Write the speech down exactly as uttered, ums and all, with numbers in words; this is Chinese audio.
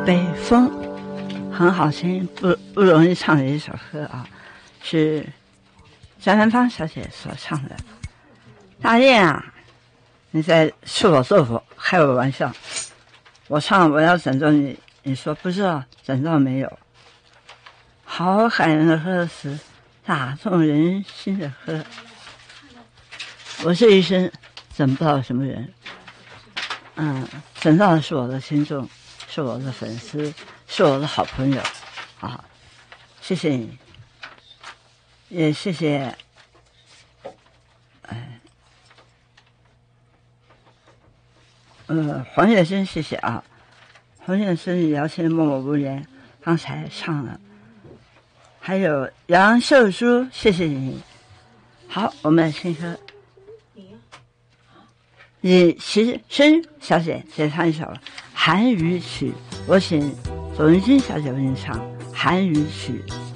北风很好听，不不容易唱的一首歌啊，是张兰芳小姐所唱的。大雁啊，你在吃我豆腐，开我玩笑。我唱我要拯救你，你说不知道拯救没有。好感人的歌词，打动人心的歌。我这一生整不到什么人，嗯，整到的是我的听众，是我的粉丝，是我的好朋友，啊，谢谢你，也谢谢，哎，呃，黄月珍，谢谢啊，黄月珍聊天默默无言，刚才唱了，还有杨秀珠，谢谢你，好，我们听歌。李奇生小姐写唱一首韩语曲，我请左文君小姐为你唱韩语曲。